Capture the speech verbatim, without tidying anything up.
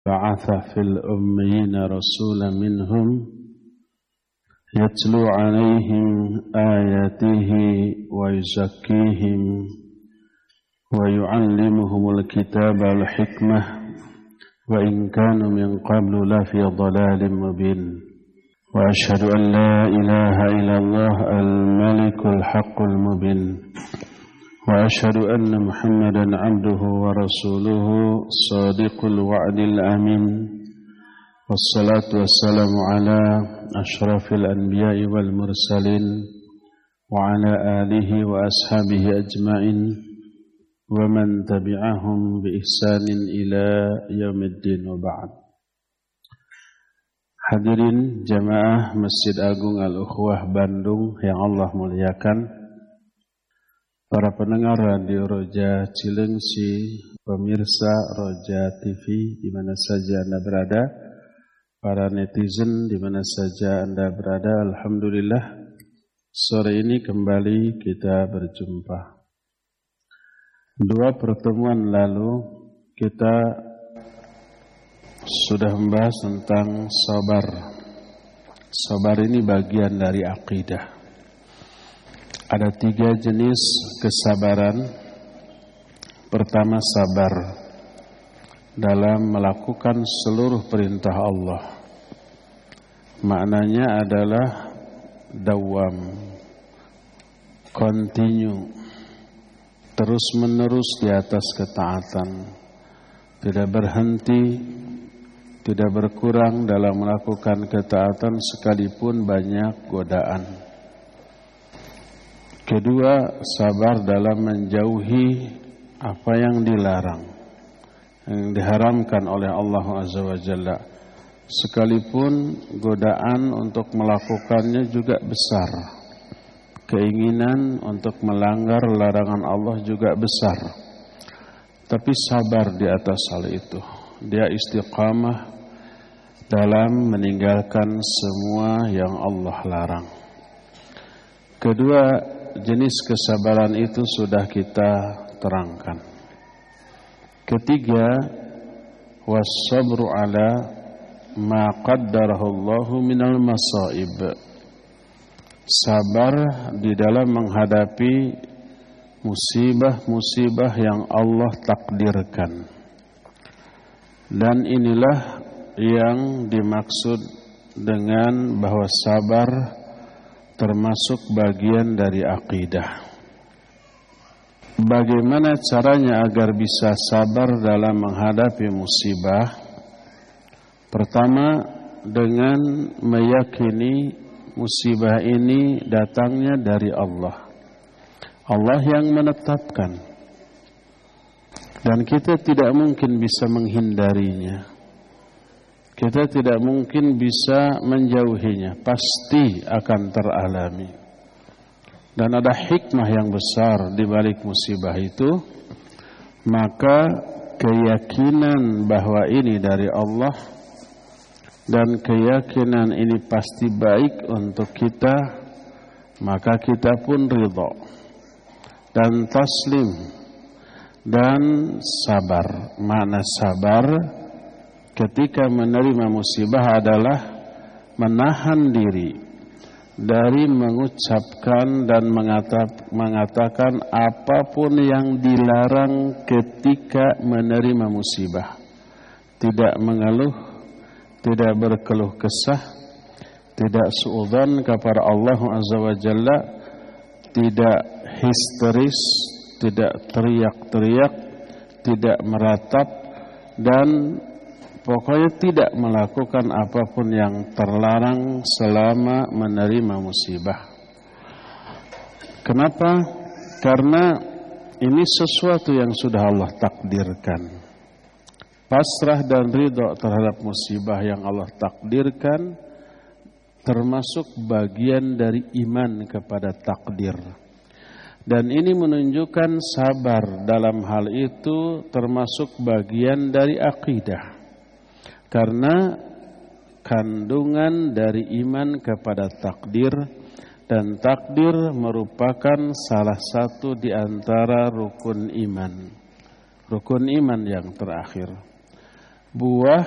بعث في الأميين رسولا منهم يتلو عليهم آياته ويزكيهم ويعلمهم الكتاب والحكمة وإن كانوا من قبل لفي ضلال مبين وأشهد أن لا إله إلا الله الملك الحق المبين وأشهد أن محمدا عبده ورسوله صادق الوعد الأمين والصلاة والسلام على أشرف الأنبياء والمرسلين وعلى آله وأصحابه أجمعين ومن تبعهم بإحسان إلى يوم الدين وبعد. Hadirin jamaah Masjid Agung Al-Ukhwah Bandung yang Allah muliakan, para pendengar Radio Roja Cilengsi, pemirsa Roja T V di mana saja Anda berada, para netizen di mana saja Anda berada, alhamdulillah sore ini kembali kita berjumpa. Dua pertemuan lalu kita sudah membahas tentang sabar. Sabar ini bagian dari akidah. Ada tiga jenis kesabaran. Pertama, sabar dalam melakukan seluruh perintah Allah. Maknanya adalah dawam, continue, terus menerus di atas ketaatan, tidak berhenti, tidak berkurang dalam melakukan ketaatan sekalipun banyak godaan. Kedua, sabar dalam menjauhi apa yang dilarang, yang diharamkan oleh Allah Azza wa Jalla. Sekalipun godaan untuk melakukannya juga besar, keinginan untuk melanggar larangan Allah juga besar, tapi sabar di atas hal itu. Dia istiqamah dalam meninggalkan semua yang Allah larang. Kedua jenis kesabaran itu sudah kita terangkan. Ketiga, was-sabru ala ma qaddarahu Allahu minal masaib. Sabar di dalam menghadapi musibah-musibah yang Allah takdirkan. Dan inilah yang dimaksud dengan bahwa sabar termasuk bagian dari akidah. Bagaimana caranya agar bisa sabar dalam menghadapi musibah? Pertama, dengan meyakini musibah ini datangnya dari Allah. Allah yang menetapkan. Dan kita tidak mungkin bisa menghindarinya. Kita tidak mungkin bisa menjauhinya, pasti akan teralami. Dan ada hikmah yang besar di balik musibah itu, maka keyakinan bahwa ini dari Allah dan keyakinan ini pasti baik untuk kita, maka kita pun ridha dan taslim dan sabar. Makna sabar ketika menerima musibah adalah menahan diri dari mengucapkan dan mengatakan apapun yang dilarang ketika menerima musibah. Tidak mengeluh, tidak berkeluh kesah, tidak suudzon kepada Allah Azza wa Jalla, tidak histeris, tidak teriak-teriak, tidak meratap, dan pokoknya tidak melakukan apapun yang terlarang selama menerima musibah. Kenapa? Karena ini sesuatu yang sudah Allah takdirkan. Pasrah dan ridha terhadap musibah yang Allah takdirkan termasuk bagian dari iman kepada takdir. Dan ini menunjukkan sabar dalam hal itu termasuk bagian dari akidah. Karena kandungan dari iman kepada takdir, dan takdir merupakan salah satu di antara rukun iman. Rukun iman yang terakhir. Buah